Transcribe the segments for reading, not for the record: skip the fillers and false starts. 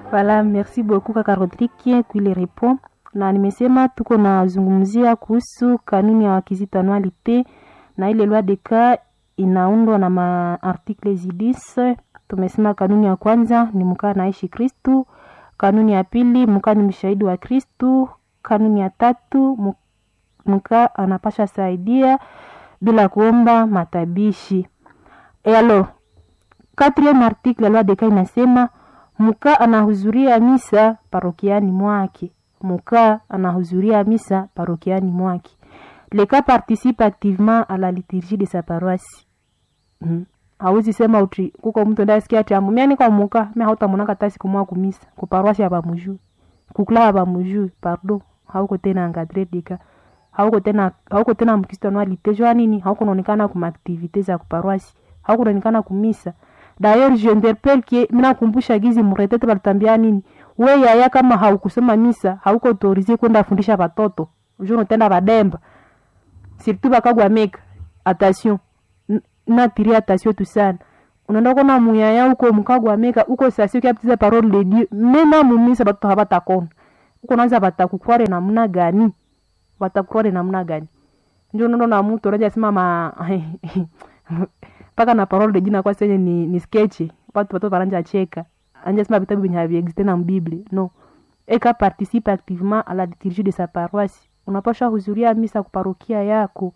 Voilà, merci beaucoup kaka Rodrigue kwa ile repos. Na nimesema tuko na zungumzia kuhusu kanuni ya wakizito anualite na ile loi de cas inaundwa na article 10. Tumesema kanuni ya kwanza ni mkaa naishi Kristu, kanuni ya pili mkaa ni mshahidi wa Kristu, kanuni ya tatu mkaa anapasha saidia bila kuomba matabishi. Alors, quatrième article la loi de cas inasema mkaa anahudhuria misa parokiani mwake. Mkaa anahudhuria misa parokiani mwake. Le cas participe activement à la liturgie de sa paroisse. Hauzi sema uti kuko mtu ndiye asikia ati amu mimi kwa mkaa mimi hautamwona hata siku mwa kumisa ku paroisse ya bamuju. Kukla ya bamuju, pardon. Hauko tena encadré dika. Hauko tena mkristo anualite jua nini? Hauko naonekana kuma activités za ku paroisse. Hauko naonekana kumisa. D'ailleurs, je interpelle que mina kumbusha gizi mretete balitambia nini? Wewe yaya kama haukusoma misa, hauko autorize kwenda fundisha watoto. Unjo tena bademba. Surtout bakagwa meka. Attention. Na tirer attention tout ça. Unaenda kuna muyaya huko mkagwa meka, uko sasio kia petiza parole de Dieu. Mena mumisa batu habatakona. Uko naanza batakukware namna gani? Batakukware namna gani? Ndio unaona na mtu anaja sema paka na parole de Dieu kwa senye ni sketch. Watu baranja cheka. Anja sema vitabu vyenye haviexiste na Biblia. No. Eka participe activement à la liturgie de sa paroisse. Unapaswa hudhuria misa kuparokia yako.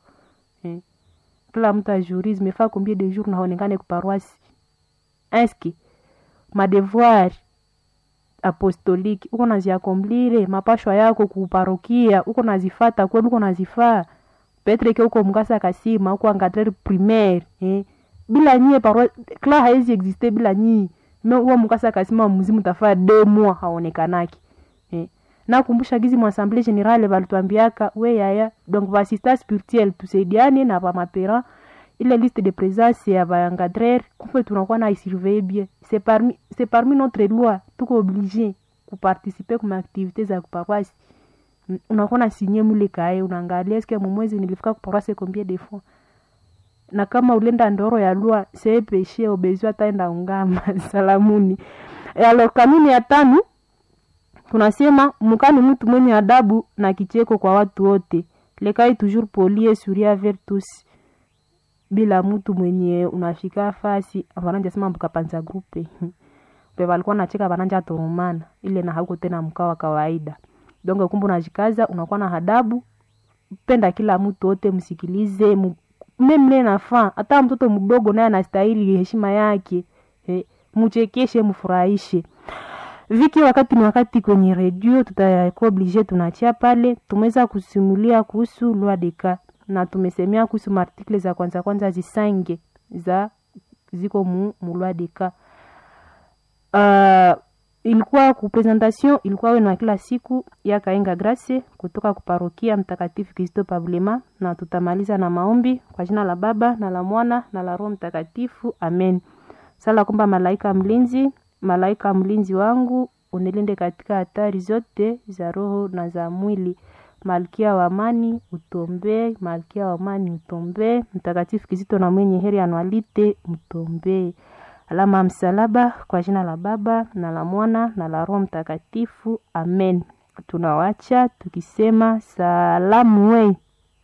Kila mtu ajuri zimefaa combien de jours naonekane ku paroisse. Eski ma devoir apostolique uko naziakomblire mapashwa yako ku parokia uko nazifata kweli uko nazifaa. Petre ke uko mkasa kasima uko encadré primaire bila nyie paroisse kla haizi existe bila nyie. Mais uko mkasa kasima mzimu tafaa 2 mois haonekanaki. Na kumbusha gizi mu assemblée générale balituambiaka we yaya donc vassista spirituel tusaidiane na ba mapera ile liste de présence ya ba encadrer kumbe tunakuwa na surveiller bien c'est parmi notre loi tuko obligé ku participer kuma activités za paroisse. Unakuwa na signer mule kae unaangalia eske mwezi nilifika ku paroisse combien de fois na kama ulenda ndoro ya loi c'est péché obezwa ataenda ungama salamuni. Alors kanuni ya 5 tunasema mkani mtu mwenye adabu na kicheko kwa watu wote. Lekai toujours poli et souriant vers tous. Bila mtu mwenye unafika fasi afananja sema mkapanza grupe. Pe walikuwa nacheka bananja torumana ile na hauko tena mkao wa kawaida. Donc kumbe unajikaza unakuwa na adabu. Penda kila mtu wote msikilize. Meme na fan hata mtoto mdogo naye anastahili heshima yake. Mchekeshe mfurahishe. Viki wakati ni wakati kwenye radio tutakuwa obligé tunachia pale tumeweza kusimulia kuhusu loi de cas na tumesemea kuhusu article za kwanza zisange za ziko mu loi de cas. Ilikuwa ku presentation ilikuwa wena kila siku ya Kaenga Grace kutoka kuparokia Mtakatifu Kristo Pablema na tutamaliza na maombi kwa jina la Baba na la Mwana na la Roho Mtakatifu. Amen. Sala kumba malaika mlinzi wangu unilinde katika hatari zote za roho na za mwili. Malkia wa amani utombe, Malkia wa amani utombe. Mtakatifu Kizito na mwenye heri anualite utombe. Alama msalaba kwa jina la Baba na la Mwana na la Roho Mtakatifu. Amen. Tunawacha tukisema salamu we.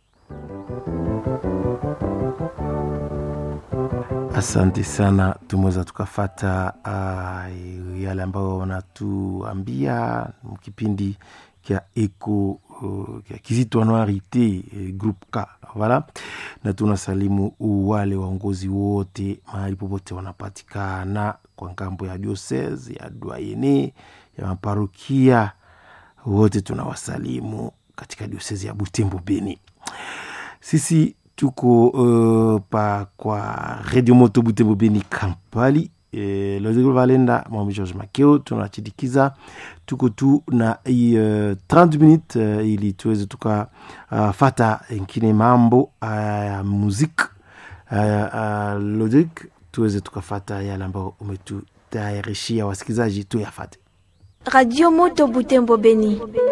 Asante sana, tumeweza tukafata yale ambayo wanatuambia mkipindi kia eko kia Kizito Anuarite groupe K. Voilà. Na tunasalimu wale waongozi wote mahali popote wanapatikana kwa ngambo ya diocese, ya doyenne, ya maparokia wote tunawasalimu katika diocese ya Butembo Beni. Sisi tuko pa kwa Radio Moto Butembo Beni Kampali. Lodego Valenda, Mwami George Makeo, tunachidikiza tuko tu na 30 minutes ili tuweze tuka fata nkine mambo ya muziki. Lodego tuweze tukafata yale ambayo umetutayarishia wasikizaji tu yafate. Radio Moto Butembo Beni.